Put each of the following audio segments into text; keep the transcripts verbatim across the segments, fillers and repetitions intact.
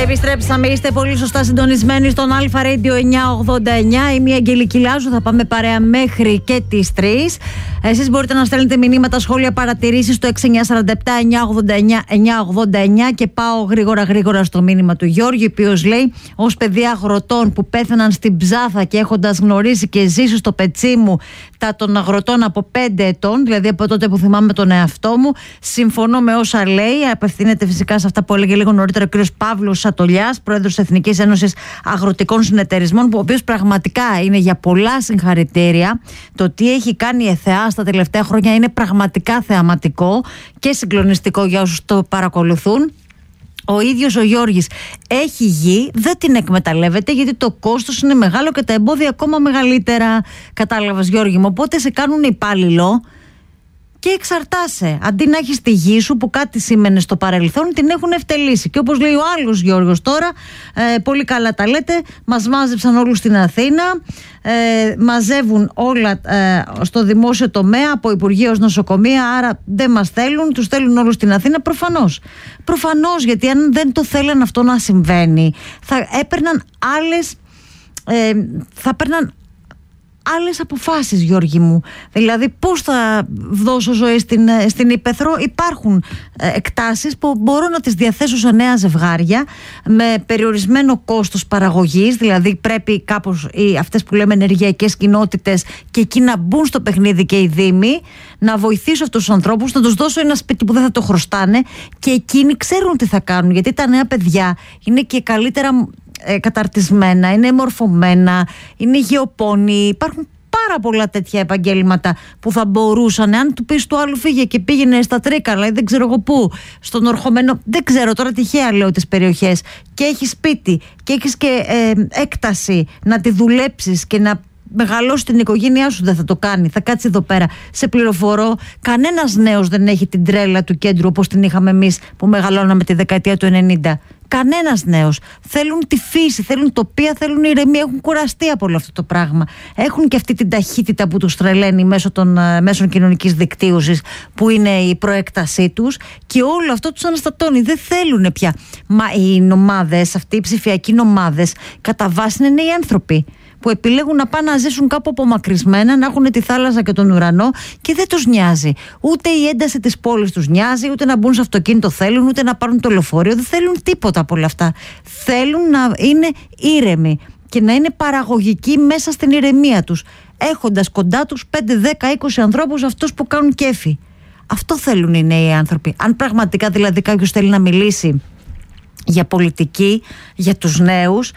Επιστρέψαμε, είστε πολύ σωστά συντονισμένοι στον Αλφα Radio εννιακόσια ογδόντα εννιά. Είμαι η Αγγελική Λάζου, θα πάμε παρέα μέχρι και τις τρεις. Εσείς μπορείτε να στέλνετε μηνύματα, σχόλια, παρατηρήσεις στο έξι εννιά τέσσερα επτά εννιακόσια ογδόντα εννιά εννιακόσια ογδόντα εννιά. Και πάω γρήγορα γρήγορα στο μήνυμα του Γιώργη, ο οποίος λέει: ως παιδί αγροτών που πέθαναν στην Ψάθα και έχοντας γνωρίσει και ζήσει στο πετσί μου τα των αγροτών από πέντε ετών, δηλαδή από τότε που θυμάμαι τον εαυτό μου, συμφωνώ με όσα λέει. Απευθύνεται φυσικά σε αυτά που έλεγε λίγο νωρίτερα ο κ. Παύλος Σατολιάς, πρόεδρος της Εθνικής Ένωσης Αγροτικών Συνεταιρισμών, που ο οποίος πραγματικά είναι για πολλά συγχαρητήρια. Το τι έχει κάνει η ΕΘΕΑ στα τελευταία χρόνια είναι πραγματικά θεαματικό και συγκλονιστικό για όσους το παρακολουθούν. Ο ίδιος ο Γιώργης έχει γη, δεν την εκμεταλλεύεται γιατί το κόστος είναι μεγάλο και τα εμπόδια ακόμα μεγαλύτερα. Κατάλαβες, Γιώργη μου? Οπότε σε κάνουν υπάλληλο και εξαρτάσαι. Αντί να έχεις τη γη σου που κάτι σήμαινε στο παρελθόν, την έχουν ευτελίσει. Και όπως λέει ο άλλος Γιώργος τώρα, ε, πολύ καλά τα λέτε, μας μάζεψαν όλους στην Αθήνα, ε, μαζεύουν όλα ε, στο δημόσιο τομέα, από Υπουργείο ως νοσοκομεία, άρα δεν μας θέλουν, τους θέλουν όλους στην Αθήνα. Προφανώς. Προφανώς, γιατί αν δεν το θέλαν αυτό να συμβαίνει, θα έπαιρναν άλλες, ε, θα παίρναν άλλες αποφάσεις, Γιώργη μου. Δηλαδή, πώς θα δώσω ζωή στην, στην Ήπεθρο? Υπάρχουν ε, εκτάσεις που μπορώ να τις διαθέσω σε νέα ζευγάρια με περιορισμένο κόστος παραγωγής. Δηλαδή, πρέπει κάπως οι, αυτές που λέμε ενεργειακές κοινότητες και εκεί να μπουν στο παιχνίδι και οι δήμοι, να βοηθήσω αυτούς τους ανθρώπους, να τους δώσω ένα σπίτι που δεν θα το χρωστάνε και εκείνοι ξέρουν τι θα κάνουν. Γιατί τα νέα παιδιά είναι και καλύτερα Ε, καταρτισμένα, είναι μορφωμένα, είναι γεωπόνοι. Υπάρχουν πάρα πολλά τέτοια επαγγέλματα που θα μπορούσαν, αν του πεις του άλλου φύγε και πήγαινε στα Τρίκαλα ή δεν ξέρω εγώ πού, στον Ορχομένο, δεν ξέρω τώρα, τυχαία λέω τις περιοχές, και έχεις σπίτι και έχεις και ε, έκταση να τη δουλέψεις και να μεγαλώσει την οικογένειά σου, δεν θα το κάνει. Θα κάτσει εδώ πέρα. Σε πληροφορώ, κανένας νέος δεν έχει την τρέλα του κέντρου όπως την είχαμε εμείς που μεγαλώναμε τη δεκαετία του ενενήντα. Κανένας νέος. Θέλουν τη φύση, θέλουν τοπία, θέλουν ηρεμία. Έχουν κουραστεί από όλο αυτό το πράγμα. Έχουν και αυτή την ταχύτητα που τους τρελαίνει μέσω των uh, μέσων κοινωνικής δικτύωσης, που είναι η προέκτασή τους, και όλο αυτό τους αναστατώνει. Δεν θέλουν πια. Μα οι νομάδες, αυτοί οι ψηφιακοί νομάδες, κατά βάση είναι νέοι άνθρωποι που επιλέγουν να πάνε να ζήσουν κάπου απομακρυσμένα, να έχουν τη θάλασσα και τον ουρανό και δεν τους νοιάζει. Ούτε η ένταση της πόλης τους νοιάζει, ούτε να μπουν σε αυτοκίνητο θέλουν, ούτε να πάρουν το λεωφορείο. Δεν θέλουν τίποτα από όλα αυτά. Θέλουν να είναι ήρεμοι και να είναι παραγωγικοί μέσα στην ηρεμία τους, έχοντας κοντά τους πέντε, δέκα, είκοσι ανθρώπους, αυτούς που κάνουν κέφι. Αυτό θέλουν οι νέοι άνθρωποι. Αν πραγματικά δηλαδή κάποιος θέλει να μιλήσει για πολιτική, για τους νέους,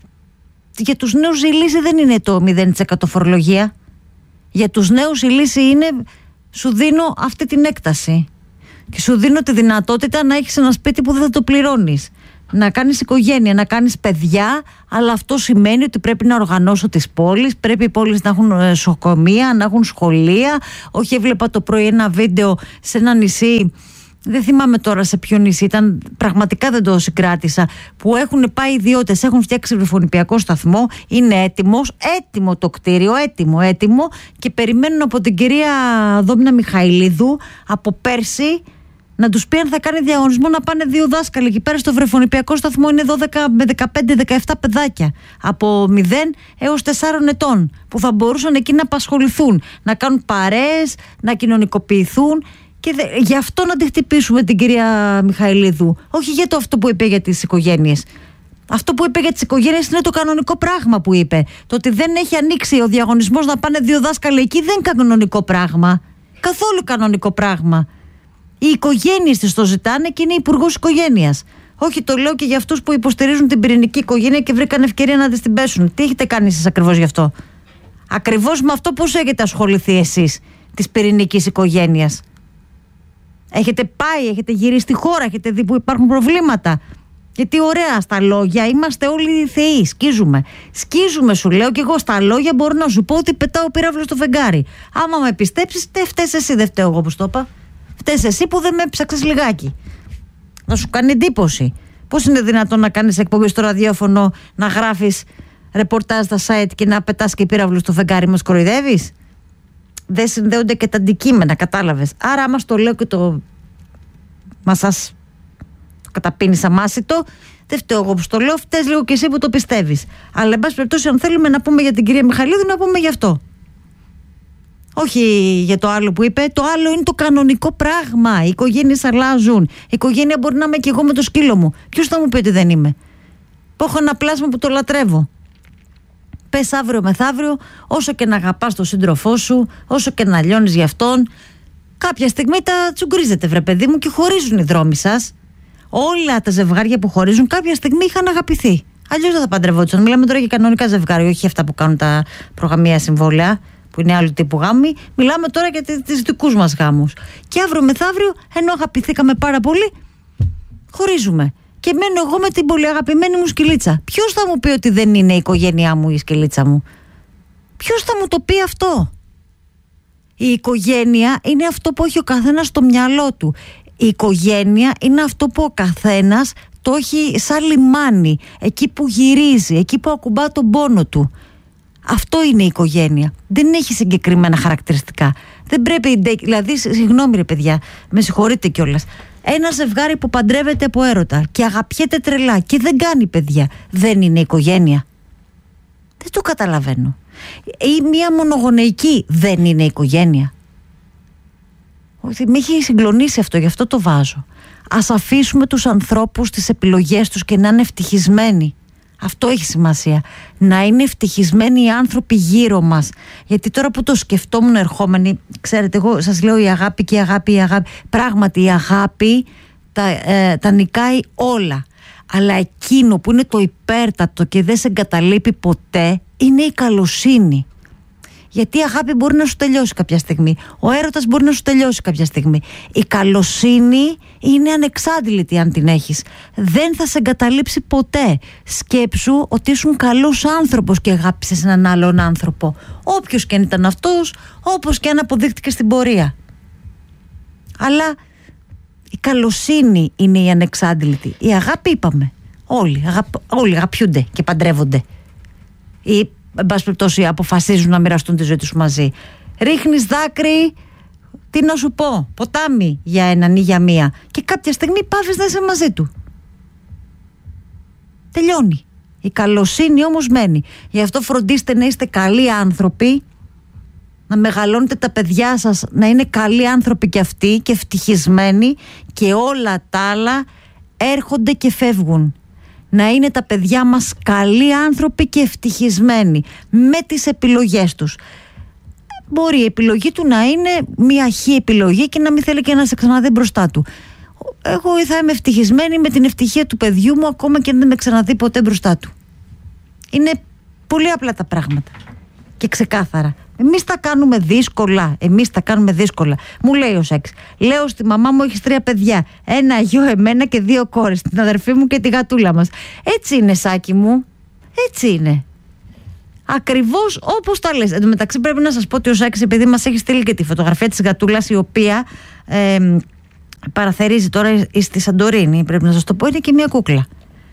για τους νέους η λύση δεν είναι το μηδέν τοις εκατό φορολογία. Για τους νέους η λύση είναι: σου δίνω αυτή την έκταση και σου δίνω τη δυνατότητα να έχεις ένα σπίτι που δεν θα το πληρώνεις, να κάνεις οικογένεια, να κάνεις παιδιά, αλλά αυτό σημαίνει ότι πρέπει να οργανώσω τις πόλεις, πρέπει οι πόλεις να έχουν νοσοκομεία, να έχουν σχολεία. Όχι, έβλεπα το πρωί ένα βίντεο σε ένα νησί, δεν θυμάμαι τώρα σε ποιο νησί ήταν, πραγματικά δεν το συγκράτησα, που έχουν πάει ιδιώτες, έχουν φτιάξει βρεφονιπιακό σταθμό, είναι έτοιμος, έτοιμο το κτίριο, έτοιμο, έτοιμο, και περιμένουν από την κυρία Δόμνα Μιχαηλίδου από πέρσι να τους πει αν θα κάνει διαγωνισμό να πάνε δύο δάσκαλοι εκεί πέρα στο βρεφονιπιακό σταθμό. Είναι δώδεκα με δεκαπέντε δεκαεπτά παιδάκια από μηδέν έως τεσσάρων ετών που θα μπορούσαν εκεί να απασχοληθούν, να κάνουν παρέες, να κοινωνικοποιηθούν. Και δε, γι' αυτό να τη χτυπήσουμε την κυρία Μιχαηλίδου. Όχι για το αυτό που είπε για τις οικογένειες. Αυτό που είπε για τις οικογένειες είναι το κανονικό πράγμα που είπε. Το ότι δεν έχει ανοίξει ο διαγωνισμός να πάνε δύο δάσκαλοι εκεί δεν είναι κανονικό πράγμα. Καθόλου κανονικό πράγμα. Οι οικογένειες της το ζητάνε και είναι υπουργός οικογένειας. Όχι, το λέω και για αυτούς που υποστηρίζουν την πυρηνική οικογένεια και βρήκαν ευκαιρία να της την πέσουν. Τι έχετε κάνει εσείς ακριβώς γι' αυτό? Ακριβώς με αυτό πώς έχετε ασχοληθεί εσείς της πυρηνικής οικογένειας? Έχετε πάει, έχετε γυρίσει στη χώρα, έχετε δει που υπάρχουν προβλήματα? Γιατί ωραία στα λόγια είμαστε όλοι θεοί, σκίζουμε. Σκίζουμε, σου λέω, και εγώ στα λόγια μπορώ να σου πω ότι πετάω πύραυλο στο φεγγάρι. Άμα με πιστέψεις, δεν φταίς εσύ, δεν φταίω εγώ που το είπα. Φταίς εσύ που δεν με έψαξες λιγάκι. Να σου κάνει εντύπωση. Πώς είναι δυνατόν να κάνεις εκπομπή στο ραδιόφωνο, να γράφεις ρεπορτάζ στα site και να πετάς και πύραυλο στο φεγγάρι? Μας κοροϊδεύεις? Δεν συνδέονται και τα αντικείμενα, κατάλαβες? Άρα, άμα στο λέω και το μα σας καταπίνεις αμάσιτο. Δεν φταίω εγώ που στο λέω, φταίς λίγο και εσύ που το πιστεύεις. Αλλά εν πάση περιπτώσει, αν θέλουμε να πούμε για την κυρία Μιχαηλίδου, να πούμε γι' αυτό. Όχι για το άλλο που είπε. Το άλλο είναι το κανονικό πράγμα. Οι οικογένειες αλλάζουν. Η οικογένεια μπορεί να είμαι και εγώ με το σκύλο μου. Ποιος θα μου πει ότι δεν είμαι? Που έχω ένα πλάσμα που το λατρεύω. Πες αύριο μεθαύριο, όσο και να αγαπάς τον σύντροφό σου, όσο και να λιώνεις για αυτόν, κάποια στιγμή τα τσουγκρίζετε, βρε παιδί μου, και χωρίζουν οι δρόμοι σας. Όλα τα ζευγάρια που χωρίζουν κάποια στιγμή είχαν αγαπηθεί. Αλλιώς δεν θα παντρευόντουσαν. Μιλάμε τώρα για κανονικά ζευγάρια, όχι αυτά που κάνουν τα προγαμία συμβόλαια, που είναι άλλου τύπου γάμοι. Μιλάμε τώρα για τις δικούς μας γάμους. Και αύριο μεθαύριο, ενώ αγαπηθήκαμε πάρα πολύ, χωρίζουμε. Και μένω εγώ με την πολύ αγαπημένη μου σκυλίτσα. Ποιος θα μου πει ότι δεν είναι η οικογένειά μου η σκυλίτσα μου? Ποιος θα μου το πει αυτό? Η οικογένεια είναι αυτό που έχει ο καθένας στο μυαλό του. Η οικογένεια είναι αυτό που ο καθένας το έχει σαν λιμάνι, εκεί που γυρίζει, εκεί που ακουμπά τον πόνο του. Αυτό είναι η οικογένεια. Δεν έχει συγκεκριμένα χαρακτηριστικά. Δεν πρέπει, δηλαδή, συγγνώμη ρε παιδιά, με συγχωρείτε κιόλας. Ένα ζευγάρι που παντρεύεται από έρωτα και αγαπιέται τρελά και δεν κάνει παιδιά, δεν είναι οικογένεια? Δεν το καταλαβαίνω. Ή μια μονογονεϊκή δεν είναι οικογένεια? Με έχει συγκλονίσει αυτό, γι' αυτό το βάζω. Ας αφήσουμε τους ανθρώπους τις επιλογές τους και να είναι ευτυχισμένοι. Αυτό έχει σημασία. Να είναι ευτυχισμένοι οι άνθρωποι γύρω μας. Γιατί τώρα που το σκεφτόμουν ερχόμενοι, ξέρετε, εγώ σας λέω η αγάπη και η αγάπη, η αγάπη. Πράγματι η αγάπη τα, ε, τα νικάει όλα. Αλλά εκείνο που είναι το υπέρτατο και δεν σε εγκαταλείπει ποτέ είναι η καλοσύνη. Γιατί η αγάπη μπορεί να σου τελειώσει κάποια στιγμή. Ο έρωτας μπορεί να σου τελειώσει κάποια στιγμή. Η καλοσύνη είναι ανεξάντλητη αν την έχεις. Δεν θα σε εγκαταλείψει ποτέ. Σκέψου ότι ήσουν καλός άνθρωπος και αγάπησες έναν άλλον άνθρωπο. Όποιος και αν ήταν αυτός, όπως και αν αποδείχτηκε στην πορεία. Αλλά η καλοσύνη είναι η ανεξάντλητη. Η αγάπη είπαμε. Όλοι, αγαπ... Όλοι αγαπιούνται και παντρεύονται. Ή εν πάση περιπτώσει αποφασίζουν να μοιραστούν τη ζωή τους μαζί. Ρίχνεις δάκρυ, τι να σου πω, ποτάμι για έναν ή για μία, και κάποια στιγμή πάβεις να είσαι μαζί του. Τελειώνει. Η καλοσύνη όμως μένει. Γι' αυτό φροντίστε να είστε καλοί άνθρωποι, να μεγαλώνετε τα παιδιά σας να είναι καλοί άνθρωποι και αυτοί και ευτυχισμένοι, και όλα τα άλλα έρχονται και φεύγουν. Να είναι τα παιδιά μας καλοί άνθρωποι και ευτυχισμένοι με τις επιλογές τους. Μπορεί η επιλογή του να είναι μια χή επιλογή και να μην θέλει και να σε ξαναδεί μπροστά του. Εγώ θα είμαι ευτυχισμένη με την ευτυχία του παιδιού μου, ακόμα και αν δεν με ξαναδεί ποτέ μπροστά του. Είναι πολύ απλά τα πράγματα και ξεκάθαρα. Εμείς τα κάνουμε δύσκολα. Εμείς τα κάνουμε δύσκολα. Μου λέει ο Σεξ. Λέω στη μαμά μου: έχεις τρία παιδιά. Ένα γιο, εμένα και δύο κόρες. Την αδερφή μου και τη γατούλα μας. Έτσι είναι, Σάκη μου. Έτσι είναι. Ακριβώς όπως τα λες. Εν τω μεταξύ, πρέπει να σας πω ότι ο Σάκης, επειδή μας έχει στείλει και τη φωτογραφία της γατούλας, η οποία ε, παραθερίζει τώρα στη Σαντορίνη, πρέπει να σας το πω, είναι και μια κούκλα.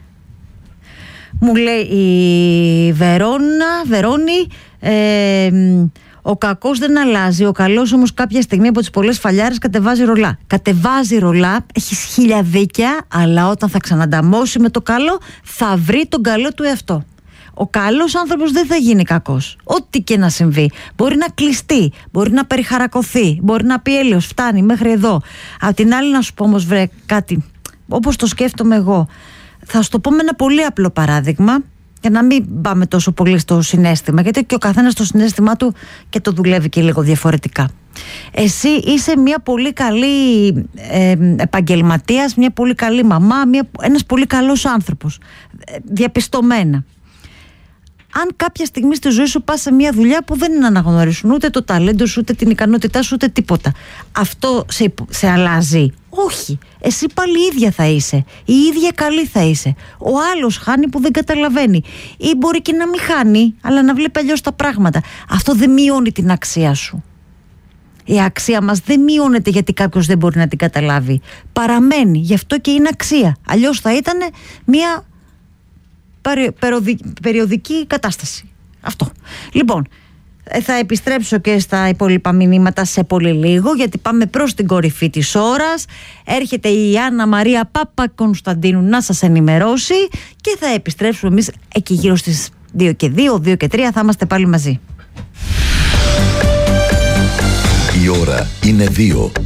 Μου λέει η Βερόνα, Βερόνη, ε, ο κακός δεν αλλάζει, ο καλός όμως κάποια στιγμή από τις πολλές φαλιάρες κατεβάζει ρολά. Κατεβάζει ρολά, έχει χίλια δίκια, αλλά όταν θα ξανανταμώσει με το καλό θα βρει τον καλό του εαυτό. Ο καλός άνθρωπος δεν θα γίνει κακός, ό,τι και να συμβεί. Μπορεί να κλειστεί, μπορεί να περιχαρακωθεί, μπορεί να πει έλεος, φτάνει μέχρι εδώ. Απ' την άλλη, να σου πω όμως, βρε, κάτι όπως το σκέφτομαι εγώ. Θα σου το πω με ένα πολύ απλό παράδειγμα, για να μην πάμε τόσο πολύ στο συναίσθημα, γιατί και ο καθένας το συναίσθημά του και το δουλεύει και λίγο διαφορετικά. Εσύ είσαι μια πολύ καλή ε, επαγγελματίας, μια πολύ καλή μαμά, μια, ένας πολύ καλός άνθρωπος, ε, διαπιστωμένα. Αν κάποια στιγμή στη ζωή σου πας σε μια δουλειά που δεν αναγνωρίσουν ούτε το ταλέντο σου, ούτε την ικανότητά σου, ούτε τίποτα, αυτό σε, σε αλλάζει? Όχι. Εσύ πάλι η ίδια θα είσαι. Η ίδια καλή θα είσαι. Ο άλλος χάνει που δεν καταλαβαίνει. Ή μπορεί και να μην χάνει, αλλά να βλέπει αλλιώς τα πράγματα. Αυτό δεν μειώνει την αξία σου. Η αξία μας δεν μειώνεται γιατί κάποιος δεν μπορεί να την καταλάβει. Παραμένει. Γι' αυτό και είναι αξία. Αλλιώς θα ήταν μια περιοδική κατάσταση. Αυτό. Λοιπόν, Θα επιστρέψω και στα υπόλοιπα μηνύματα σε πολύ λίγο, γιατί πάμε προς την κορυφή της ώρας. Έρχεται η Άννα Μαρία Παπα-Κωνσταντίνου να σας ενημερώσει και θα επιστρέψουμε εμείς εκεί γύρω στις δύο και δύο, δύο και τρία, θα είμαστε πάλι μαζί. Η ώρα είναι δύο.